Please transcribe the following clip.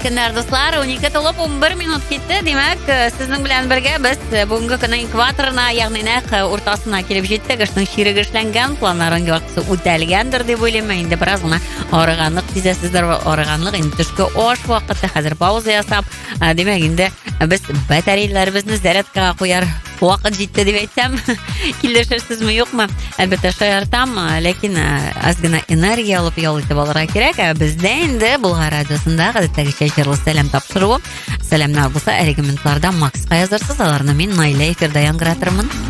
Күннәр дуслар, 12 толып 11 минут китте. Димәк, сезнең белән бергә без бүгенге көннең экваторына, ягъни нәкъ уртасына килеп җиттек. Эшнең чирек эшләнгән, планнарның вакыты үтәлгәндер дип уйлыйм. Инде бераз гына арыганлык сизәсездер, арыганлык инде төшке аш вакыты, хәзер пауза ясап. Димәк, инде без батареяларыбызны зарядкага куяр вакыт җитте дип әйтсәм, килешерсезме юкмы? Әлбәттә шаяртам, ләкин аз гына энергия алып ял итеп алырга кирәк. Бездә инде Болгар радиосында гадәттәгечә җырлы сәлам тапшыруы. Сәламнар булса, әлеге минутларда Макска язарсыз, аларны мин Найля эфирда яңгыратырмын.